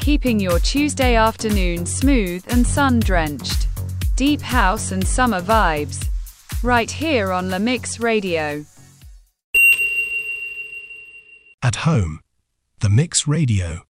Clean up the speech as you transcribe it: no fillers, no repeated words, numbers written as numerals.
keeping your Tuesday afternoon smooth and sun-drenched. Deep house and summer vibes. Right here on La Mix Radio. At home, The Mix Radio.